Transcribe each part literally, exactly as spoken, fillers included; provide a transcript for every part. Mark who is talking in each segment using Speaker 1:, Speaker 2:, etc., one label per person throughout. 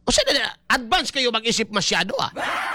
Speaker 1: O sige na, advance kayo mag-isip masyado ah.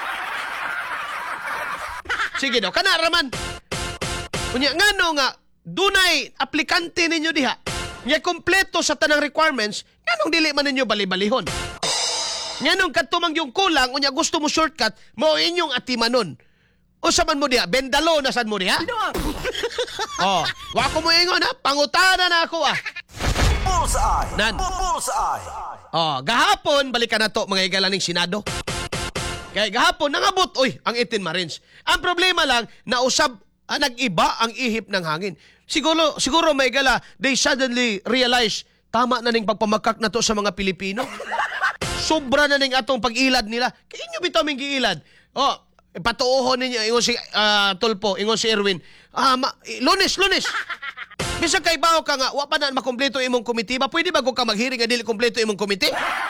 Speaker 1: Sige daw, kanaraman. Unya, nga no nga, dunay aplikante ninyo diha. Nga kompleto sa tanang requirements, nga nung dili man ninyo bali-balihon. Nga nung katumang yung kulang, unya gusto mo shortcut, mo inyong atimanon. O saman mo diha, bendalo na san mo diha? Oh, wako mo ingon ha, pangutana na ako ah.
Speaker 2: Bullseye!
Speaker 1: Nan.
Speaker 2: Bullseye!
Speaker 1: Oh, gahapon, balikan na to mga igalaning Senado. Kaya gahapon, nangabot, oy, ang eighteen Marines. Ang problema lang, nausab, ah, nag-iba ang ihip ng hangin. Siguro, siguro may gala, they suddenly realize, tama na ning pagpamakak na to sa mga Pilipino. Sobra na ning atong pag-ilad nila. Kaya inyo bitaw ming giilad. Oh, patuohon ninyo, ingon si uh, Tulpo, ingon si Erwin. Ah, ma, lunes, lunes. Bisa kay bao ka nga, wa pa na makumpleto imong komite ba? Pwede ba ko ka maghiring nga dili kumpleto imong komite?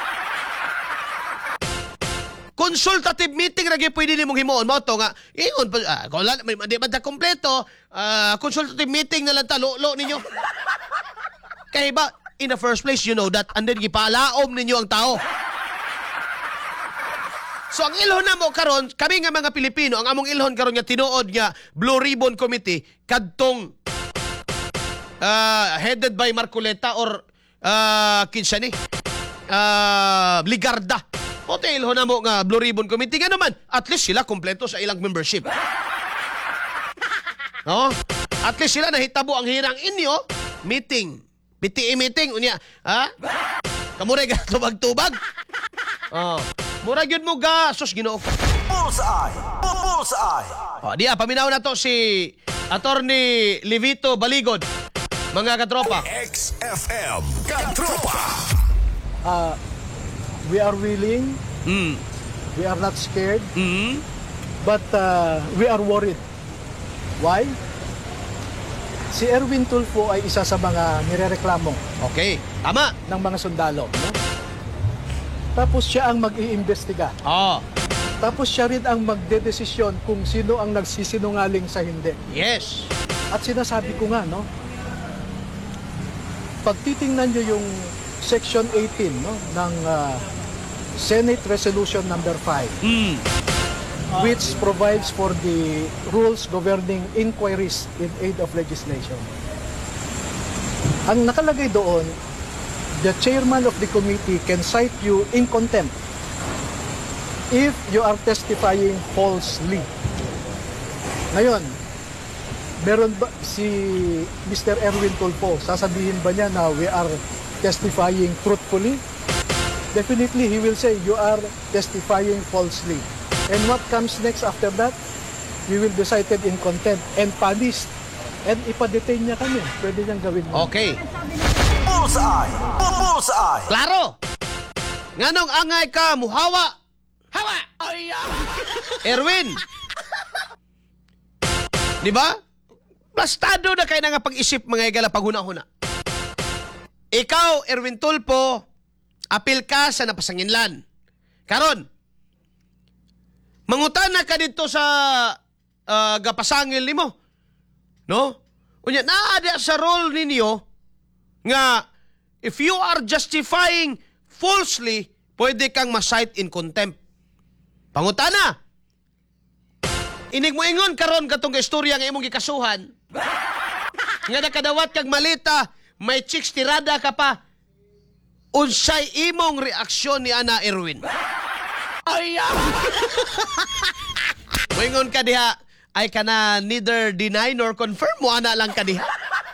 Speaker 1: Consultative meeting ra gyud pwede nimong himuon mo to nga. Ingon pa ah, kung la, may di ba ta kumpleto, ah, consultative meeting na lang ta lo ninyo. Kay ba in the first place you know that and then gipalaom ninyo ang tao. So ang ilhon na mo karon, kami nga mga Pilipino, ang among ilhon karon nga tinuod nga Blue Ribbon Committee kadtong Uh, headed by Marcoleta or uh, kinsa ni uh, Ligarda. Hotel ho na mo nga Blue Ribbon Committee nga naman. At least sila kompleto sa ilang membership. No? At least sila nahitabo ang hirang inyo meeting. P T E meeting unya, ha? Kamure ga tubag-tubag. Oh, mura gyud mo ga sus Ginoo.
Speaker 2: Bullseye! Bullseye!
Speaker 1: Oh, diya paminaw na to si Attorney Levito Baligod. Mga katropa.
Speaker 2: X F M Katropa.
Speaker 3: Uh, we are willing,
Speaker 1: Mm.
Speaker 3: we are not scared,
Speaker 1: Mm.
Speaker 3: but uh, we are worried. Why? Si Erwin Tulfo ay isa sa mga nirereklamo
Speaker 1: Okay, tama.
Speaker 3: ng mga sundalo. No? Tapos siya ang mag-iimbestiga.
Speaker 1: Oh,
Speaker 3: Tapos siya rin ang magdedesisyon kung sino ang nagsisinungaling sa hindi.
Speaker 1: yes.
Speaker 3: At sinasabi ko nga, no? Pag titingnan nyo yung Section eighteen no, ng uh, Senate Resolution number five,
Speaker 1: Mm.
Speaker 3: which provides for the rules governing inquiries in aid of legislation. Ang nakalagay doon, the chairman of the committee can cite you in contempt if you are testifying falsely. Ngayon, meron ba si Mister Erwin Tulfo, sasabihin ba niya na we are testifying truthfully? Definitely, he will say, you are testifying falsely. And what comes next after that? We will be cited in contempt and punished. And ipadetain niya kami. Pwede niyang gawin mo.
Speaker 1: Okay.
Speaker 2: Bullseye! Bullseye!
Speaker 1: Klaro. Nganong angay ka, muhawa. Hawa! Ay, Erwin. Di ba? Bastado na kayo na nga pag-isip mga igala paghuna-huna. Ikaw, Erwin Tulfo, apil ka sa napasanginlan. Karon, mangutana ka dito sa uh, gapasangil nimo. No? Unya, naada sa role ninyo nga if you are justifying falsely, pwede kang ma-cite in contempt. Pangutana. Inig mo ingon karon katong istorya nga imong gikasuhan. Nga nakadawat kag malita, may chicks tirada ka pa. Unsay imong reaksyon ni Ana Erwin? Ay! Moingon ka diha, ay kana neither deny nor confirm mo ana lang ka diha.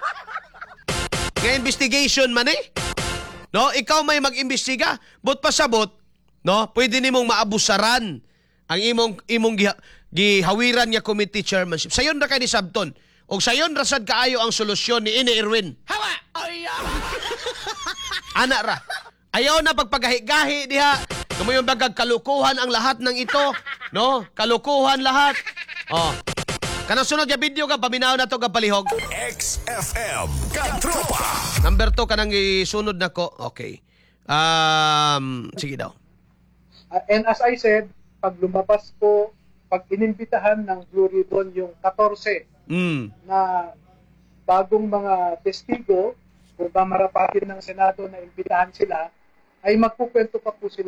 Speaker 1: Nga investigation man eh. No, ikaw may mag-imbestiga, but pasabot, no, pwede nimong maabusaran ang imong imong giha, gihawiran nga committee chairmanship. Sayon ra kay ni Sabton. Og sayon ra sad kaayo ang solusyon ni Ini Erwin. Hawa! Ay! Ana ra. Ayaw na pagpagahi-gahi diha. Kumayon bagag kalukuhan ang lahat ng ito, no? Kalukuhan lahat. Oh. Kanang sunod nga video ka paminaw na to ka palihog.
Speaker 2: X F M Katropa.
Speaker 1: Number two kanang isunod nako. Okay. Um, sige daw.
Speaker 3: Uh, and as I said, pag lumabas po, pag inimbitahan ng Blue Ribbon yung fourteen
Speaker 1: Mm.
Speaker 3: na bagong mga testigo o mamarapatin ng Senado na imbitahan sila, ay magkukwento pa po sila